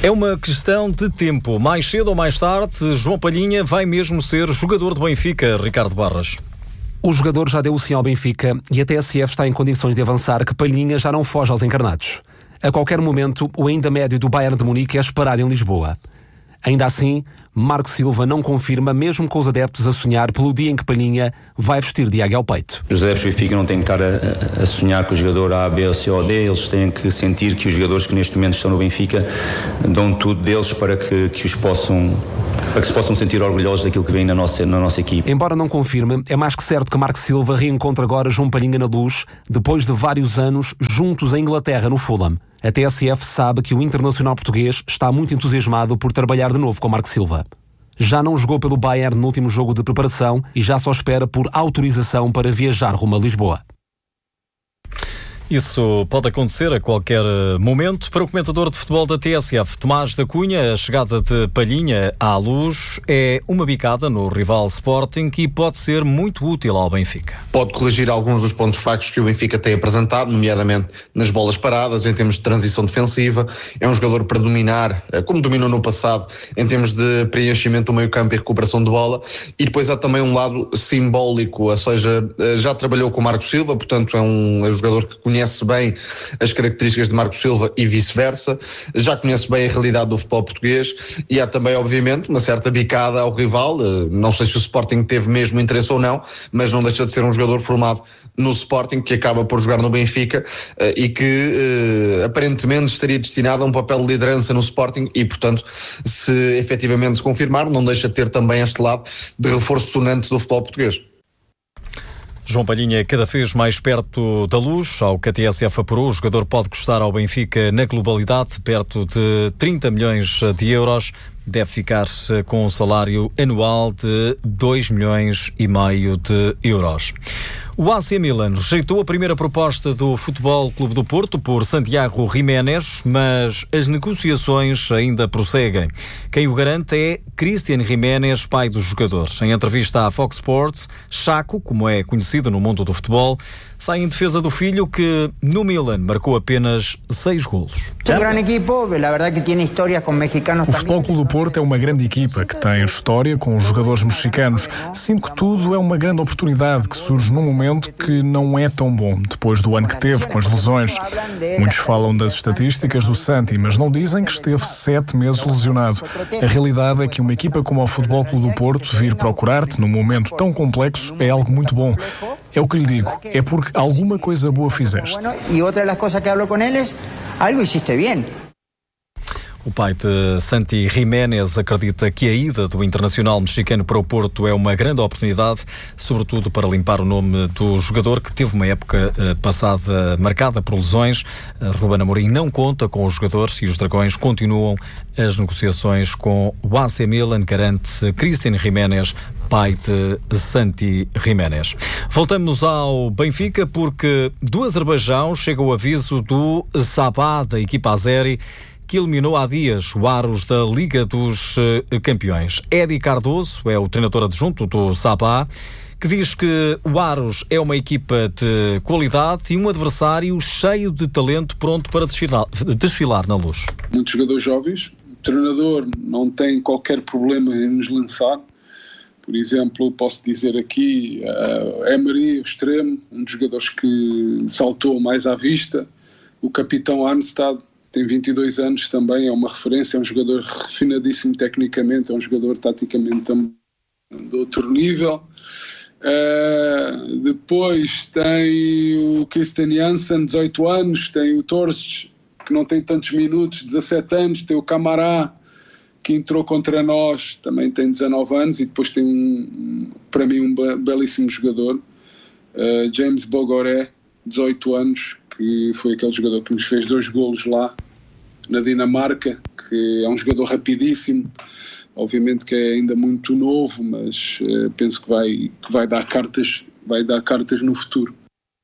É uma questão de tempo. Mais cedo ou mais tarde, João Palhinha vai mesmo ser jogador do Benfica, Ricardo Barras. O jogador já deu o sim ao Benfica e a TSF está em condições de avançar que Palhinha já não foge aos encarnados. A qualquer momento, o ainda médio do Bayern de Munique é esperado em Lisboa. Ainda assim, Marco Silva não confirma, mesmo com os adeptos a sonhar pelo dia em que Palhinha vai vestir de águia ao peito. Os adeptos do Benfica não têm que estar a sonhar com o jogador A, B, C ou D, eles têm que sentir que os jogadores que neste momento estão no Benfica dão tudo deles para que se possam sentir orgulhosos daquilo que vem na nossa equipe. Embora não confirme, é mais que certo que Marco Silva reencontra agora João Palhinha na Luz, depois de vários anos juntos em Inglaterra, no Fulham. A TSF sabe que o internacional português está muito entusiasmado por trabalhar de novo com Marco Silva. Já não jogou pelo Bayern no último jogo de preparação e já só espera por autorização para viajar rumo a Lisboa. Isso pode acontecer a qualquer momento. Para o comentador de futebol da TSF, Tomás da Cunha, a chegada de Palhinha à Luz é uma bicada no rival Sporting que pode ser muito útil ao Benfica. Pode corrigir alguns dos pontos fracos que o Benfica tem apresentado, nomeadamente nas bolas paradas, em termos de transição defensiva. É um jogador para dominar, como dominou no passado, em termos de preenchimento do meio-campo e recuperação de bola. E depois há também um lado simbólico, ou seja, já trabalhou com o Marco Silva, portanto é um jogador que conhece bem as características de Marco Silva e vice-versa, já conhece bem a realidade do futebol português e há também, obviamente, uma certa bicada ao rival. Não sei se o Sporting teve mesmo interesse ou não, mas não deixa de ser um jogador formado no Sporting, que acaba por jogar no Benfica e que aparentemente estaria destinado a um papel de liderança no Sporting e, portanto, se efetivamente se confirmar, não deixa de ter também este lado de reforço sonante do futebol português. João Palhinha cada vez mais perto da Luz. Ao que a TSF apurou, o jogador pode custar ao Benfica na globalidade perto de 30 milhões de euros. Deve ficar com um salário anual de 2,5 milhões de euros. O AC Milan rejeitou a primeira proposta do Futebol Clube do Porto por Santiago Jiménez, mas as negociações ainda prosseguem. Quem o garante é Cristian Jiménez, pai dos jogadores. Em entrevista à Fox Sports, Chaco, como é conhecido no mundo do futebol, sai em defesa do filho que, no Milan, marcou apenas 6 golos. O Futebol Clube do Porto é uma grande equipa que tem história com os jogadores mexicanos. Sinto que tudo é uma grande oportunidade que surge num momento que não é tão bom, depois do ano que teve com as lesões. Muitos falam das estatísticas do Santi, mas não dizem que esteve 7 meses lesionado. A realidade é que uma equipa como o Futebol Clube do Porto vir procurar-te num momento tão complexo é algo muito bom. É o que lhe digo, é porque alguma coisa boa fizeste. E outra das coisas que hablo com eles, algo hiciste bem. O pai de Santi Jiménez acredita que a ida do internacional mexicano para o Porto é uma grande oportunidade, sobretudo para limpar o nome do jogador que teve uma época passada marcada por lesões. Ruben Amorim não conta com os jogadores e os Dragões continuam as negociações com o AC Milan, garante Cristian Jiménez, pai de Santi Jiménez. Voltamos ao Benfica porque do Azerbaijão chega o aviso do Sabah, da equipa azeri, que eliminou há dias o Aros da Liga dos Campeões. Edi Cardoso é o treinador adjunto do Sabah, que diz que o Aros é uma equipa de qualidade e um adversário cheio de talento, pronto para desfilar na Luz. Muitos jogadores jovens, o treinador não tem qualquer problema em nos lançar. Por exemplo, posso dizer aqui, Emery, o extremo, um dos jogadores que saltou mais à vista. O capitão Arnstad tem 22 anos também, é uma referência, é um jogador refinadíssimo tecnicamente, é um jogador taticamente também de outro nível. Depois tem o Christian Janssen, 18 anos, tem o Torres, que não tem tantos minutos, 17 anos, tem o Camará, que entrou contra nós, também tem 19 anos, e depois tem, para mim, um belíssimo jogador, James Bogoré, 18 anos, que foi aquele jogador que nos fez 2 golos lá na Dinamarca, que é um jogador rapidíssimo, obviamente que é ainda muito novo, mas penso que vai dar cartas no futuro.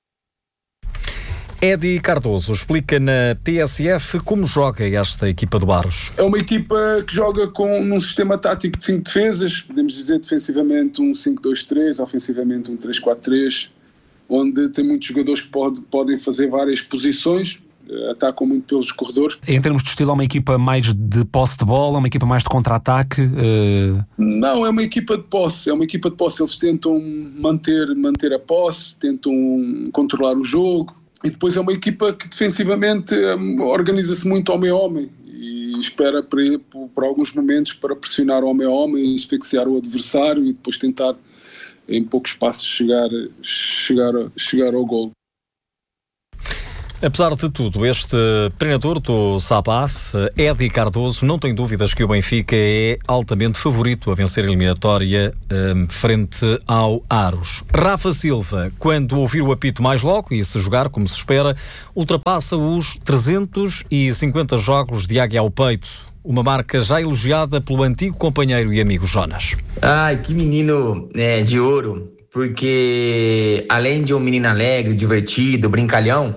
Edi Cardoso explica na TSF como joga esta equipa do Aros. É uma equipa que joga num sistema tático de 5 defesas, podemos dizer defensivamente um 5-2-3, ofensivamente um 3-4-3, onde tem muitos jogadores que podem fazer várias posições. atacam muito pelos corredores. Em termos de estilo, é uma equipa mais de posse de bola, é uma equipa mais de contra-ataque? Não, é uma equipa de posse, eles tentam manter a posse, tentam controlar o jogo, e depois é uma equipa que defensivamente organiza-se muito homem a homem e espera por alguns momentos para pressionar homem a homem e asfixiar o adversário e depois tentar em poucos passos chegar ao gol. Apesar de tudo, este treinador do Sabás, Eddie Cardoso, não tem dúvidas que o Benfica é altamente favorito a vencer a eliminatória frente ao Aros. Rafa Silva, quando ouvir o apito mais logo e se jogar como se espera, ultrapassa os 350 jogos de águia ao peito. Uma marca já elogiada pelo antigo companheiro e amigo Jonas. Ai, que menino de ouro, porque além de um menino alegre, divertido, brincalhão,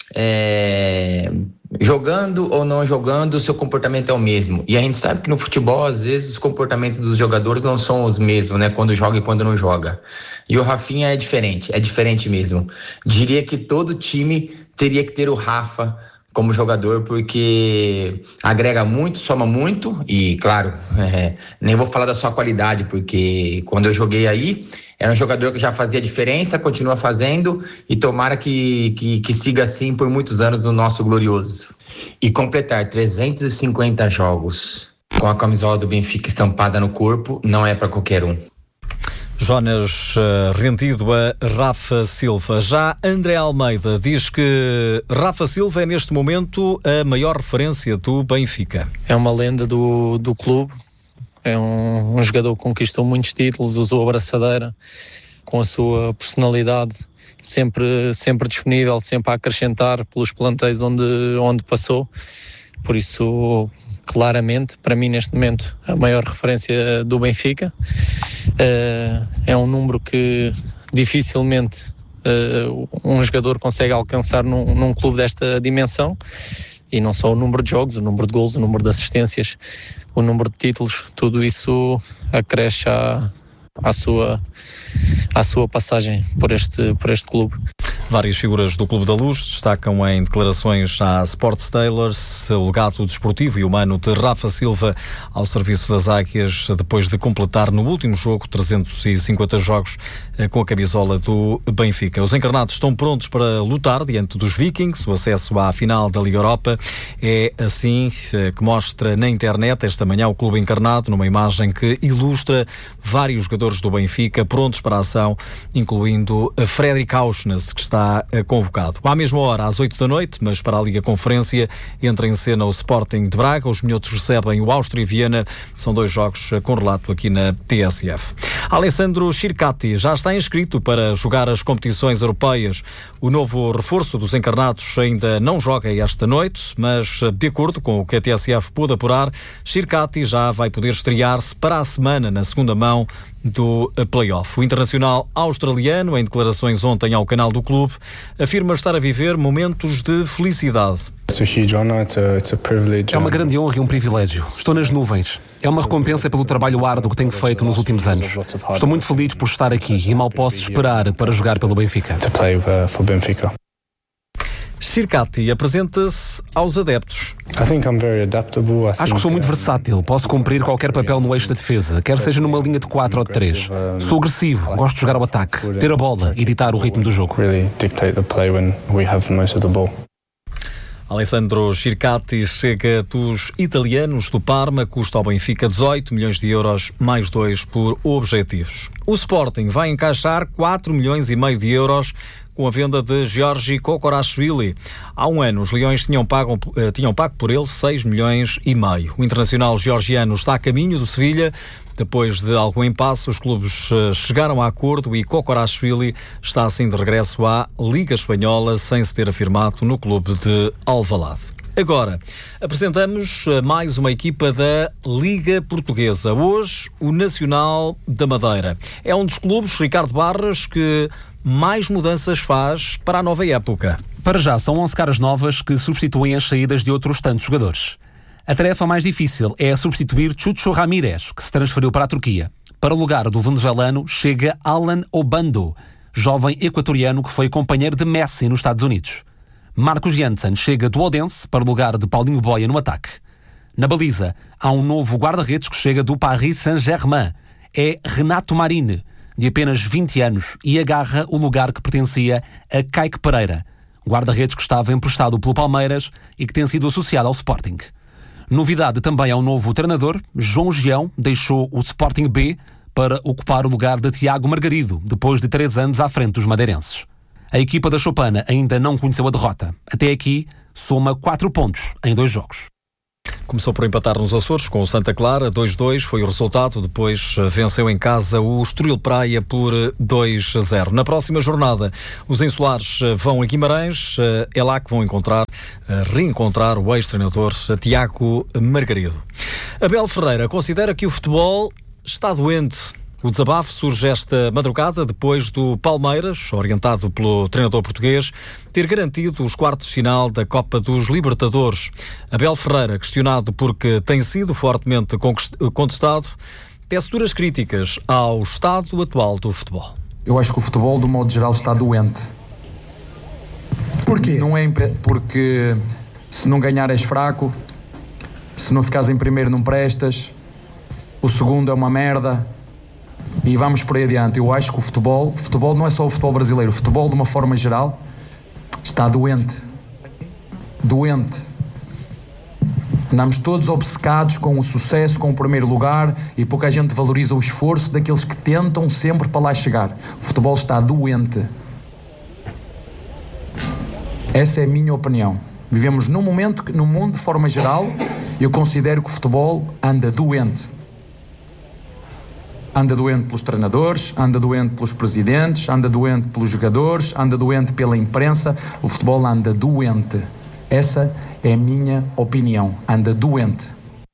jogando ou não jogando, o seu comportamento é o mesmo. E a gente sabe que no futebol, às vezes, os comportamentos dos jogadores não são os mesmos, né? Quando joga e quando não joga. E o Rafinha é diferente mesmo. Diria que todo time teria que ter o Rafa como jogador, porque agrega muito, soma muito e, claro, nem vou falar da sua qualidade, porque quando eu joguei aí, era um jogador que já fazia diferença, continua fazendo e tomara que siga assim por muitos anos no nosso glorioso. E completar 350 jogos com a camisola do Benfica estampada no corpo não é para qualquer um. Jonas rendido a Rafa Silva. Já André Almeida diz que Rafa Silva é neste momento a maior referência do Benfica. É uma lenda do clube, é um jogador que conquistou muitos títulos, usou a braçadeira com a sua personalidade, sempre disponível, sempre a acrescentar pelos plantéis onde passou. Por isso, claramente, para mim neste momento, a maior referência do Benfica. É um número que dificilmente um jogador consegue alcançar num clube desta dimensão, e não só o número de jogos, o número de golos, o número de assistências, o número de títulos, tudo isso acresce à sua passagem por este clube. Várias figuras do Clube da Luz destacam em declarações à Sports Tailors o legado desportivo e humano de Rafa Silva ao serviço das Águias, depois de completar no último jogo 350 jogos com a camisola do Benfica. Os encarnados estão prontos para lutar diante dos Vikings. O acesso à final da Liga Europa é assim que mostra na internet esta manhã o clube encarnado, numa imagem que ilustra vários jogadores do Benfica prontos para a ação, incluindo a Fredrik Auschnes, que está convocado. À mesma hora, às 8 da noite, mas para a Liga Conferência, entra em cena o Sporting de Braga. Os minhotos recebem o Áustria Viena. São 2 jogos com relato aqui na TSF. Alessandro Circati já está inscrito para jogar as competições europeias. O novo reforço dos encarnados ainda não joga esta noite, mas de acordo com o que a TSF pôde apurar, Circati já vai poder estrear-se para a semana na segunda mão do play-off. O internacional australiano, em declarações ontem ao canal do clube, afirma estar a viver momentos de felicidade. É uma grande honra e um privilégio. Estou nas nuvens. É uma recompensa pelo trabalho árduo que tenho feito nos últimos anos. Estou muito feliz por estar aqui e mal posso esperar para jogar pelo Benfica. Circati apresenta-se aos adeptos. Acho que sou muito versátil. Posso cumprir qualquer papel no eixo da defesa, quer seja numa linha de 4 ou de 3. Sou agressivo, gosto de jogar ao ataque, ter a bola e ditar o ritmo do jogo. Alessandro Circati chega dos italianos do Parma, custa ao Benfica 18 milhões de euros, mais 2 por objetivos. O Sporting vai encaixar 4 milhões e meio de euros com a venda de Georgi Kokorashvili. Há um ano, os Leões tinham pago por ele 6 milhões e meio. O internacional georgiano está a caminho do Sevilha. Depois de algum impasse, os clubes chegaram a acordo e Kokorashvili está assim de regresso à Liga Espanhola, sem se ter afirmado no clube de Alvalade. Agora, apresentamos mais uma equipa da Liga Portuguesa. Hoje, o Nacional da Madeira. É um dos clubes, Ricardo Barras, que mais mudanças faz para a nova época. Para já, são 11 caras novas que substituem as saídas de outros tantos jogadores. A tarefa mais difícil é substituir Chucho Ramírez, que se transferiu para a Turquia. Para o lugar do venezuelano chega Alan Obando, jovem equatoriano que foi companheiro de Messi nos Estados Unidos. Marcos Janssen chega do Odense para o lugar de Paulinho Boia no ataque. Na baliza, há um novo guarda-redes que chega do Paris Saint-Germain. É Renato Marini, de apenas 20 anos, e agarra o lugar que pertencia a Kaique Pereira, guarda-redes que estava emprestado pelo Palmeiras e que tem sido associado ao Sporting. Novidade também ao novo treinador. João Gião deixou o Sporting B para ocupar o lugar de Tiago Margarido, depois de 3 anos à frente dos madeirenses. A equipa da Chopana ainda não conheceu a derrota. Até aqui, soma 4 pontos em 2 jogos. Começou por empatar nos Açores com o Santa Clara, 2-2 foi o resultado, depois venceu em casa o Estoril Praia por 2-0. Na próxima jornada, os insulares vão a Guimarães, é lá que vão reencontrar o ex-treinador Tiago Margarido. Abel Ferreira considera que o futebol está doente. O desabafo surge esta madrugada depois do Palmeiras, orientado pelo treinador português, ter garantido os quartos de final da Copa dos Libertadores. Abel Ferreira, questionado porque tem sido fortemente contestado, tece duras críticas ao estado atual do futebol. Eu acho que o futebol, do modo geral, está doente. Porquê? Porque se não ganhar és fraco, se não ficares em primeiro não prestas, o segundo é uma merda. E vamos por aí adiante. Eu acho que o futebol não é só o futebol brasileiro, o futebol de uma forma geral está doente. Andamos todos obcecados com o sucesso, com o primeiro lugar, e pouca gente valoriza o esforço daqueles que tentam sempre para lá chegar. O futebol está doente. Essa é a minha opinião. Vivemos num momento que, no mundo de forma geral, eu considero que o futebol anda doente. Anda doente pelos treinadores, anda doente pelos presidentes, anda doente pelos jogadores, anda doente pela imprensa. O futebol anda doente. Essa é a minha opinião. Anda doente.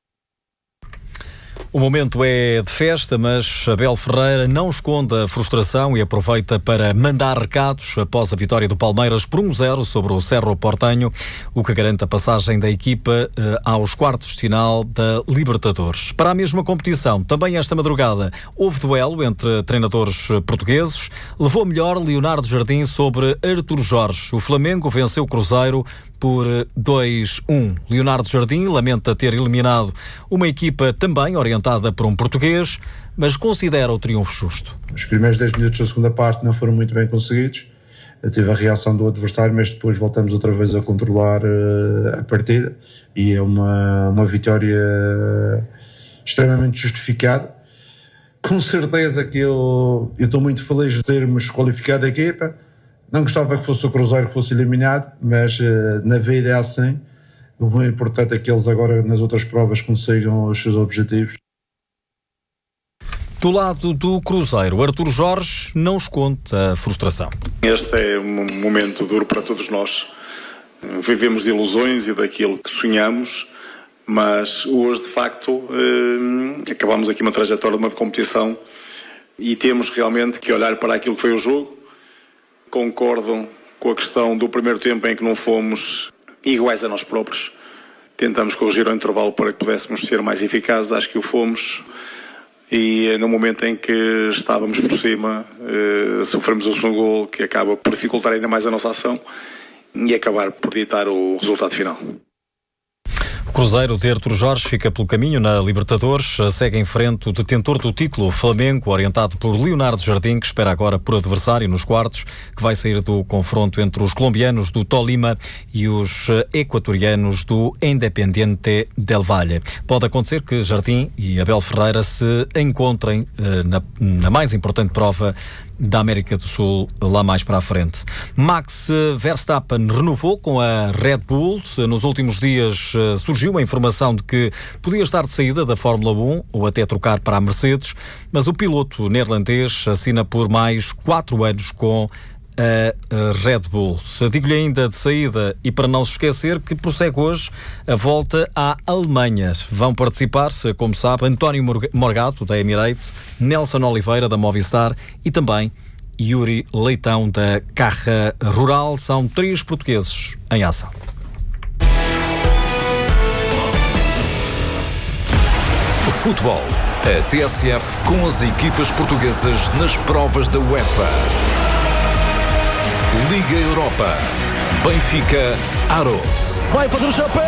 O momento é de festa, mas Abel Ferreira não esconde a frustração e aproveita para mandar recados após a vitória do Palmeiras por 1-0 sobre o Cerro Porteño, o que garante a passagem da equipa aos quartos de final da Libertadores. Para a mesma competição, também esta madrugada, houve duelo entre treinadores portugueses. Levou a melhor Leonardo Jardim sobre Artur Jorge. O Flamengo venceu o Cruzeiro por 2-1. Leonardo Jardim lamenta ter eliminado uma equipa também orientada por um português, mas considera o triunfo justo. Os primeiros 10 minutos da segunda parte não foram muito bem conseguidos. Tive a reação do adversário, mas depois voltamos outra vez a controlar a partida, e é uma vitória extremamente justificada. Com certeza que eu estou muito feliz de termos qualificado a equipa. Não gostava que fosse o Cruzeiro que fosse eliminado, mas na vida é assim. O importante é que eles agora nas outras provas consigam os seus objetivos. Do lado do Cruzeiro, Artur Jorge não esconde a frustração. Este é um momento duro para todos nós. Vivemos de ilusões e daquilo que sonhamos, mas hoje de facto acabamos aqui uma trajetória de uma competição e temos realmente que olhar para aquilo que foi o jogo. Concordo com a questão do primeiro tempo em que não fomos iguais a nós próprios. Tentamos corrigir ao intervalo para que pudéssemos ser mais eficazes, acho que o fomos. E no momento em que estávamos por cima, sofremos o segundo gol, que acaba por dificultar ainda mais a nossa ação e acabar por ditar o resultado final. O Cruzeiro de Artur Jorge fica pelo caminho na Libertadores, segue em frente o detentor do título, o Flamengo, orientado por Leonardo Jardim, que espera agora por adversário nos quartos, que vai sair do confronto entre os colombianos do Tolima e os equatorianos do Independiente del Valle. Pode acontecer que Jardim e Abel Ferreira se encontrem na mais importante prova da América do Sul lá mais para a frente. Max Verstappen renovou com a Red Bull. Nos últimos dias surgiu a informação de que podia estar de saída da Fórmula 1 ou até trocar para a Mercedes, mas o piloto neerlandês assina por mais 4 anos com a Red Bull. Digo-lhe ainda de saída, e para não se esquecer, que prossegue hoje a volta à Alemanha. Vão participar, como sabe, António Morgato, da Emirates, Nelson Oliveira, da Movistar, e também Yuri Leitão, da Carra Rural. São 3 portugueses em ação. Futebol. A TSF com as equipas portuguesas nas provas da UEFA. Liga Europa. Benfica Aroz. Vai fazer o chapéu!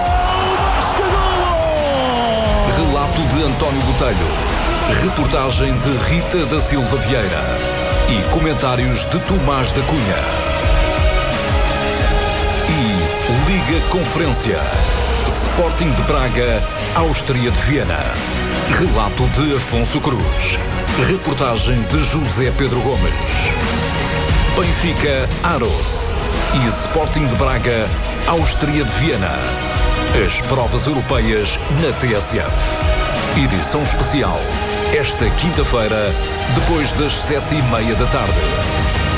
Relato de António Botelho. Reportagem de Rita da Silva Vieira. E comentários de Tomás da Cunha. E Liga Conferência. Sporting de Braga, Áustria de Viena. Relato de Afonso Cruz. Reportagem de José Pedro Gomes. Benfica Aroz e Sporting de Braga, Áustria de Viena. As provas europeias na TSF. Edição especial, esta quinta-feira, depois das 7:30 da tarde.